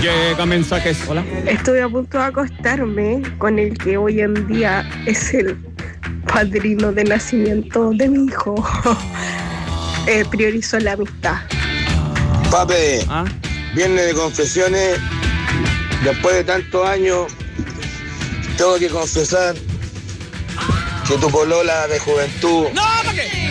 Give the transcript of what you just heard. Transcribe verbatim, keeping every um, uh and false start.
Llega mensajes. Hola. Estoy a punto de acostarme con el que hoy en día es el padrino de nacimiento de mi hijo. eh, priorizo la amistad. Pape, ¿Ah? viernes de confesiones. Después de tantos años, tengo que confesar que tu polola de juventud... ¡No, ¿para qué?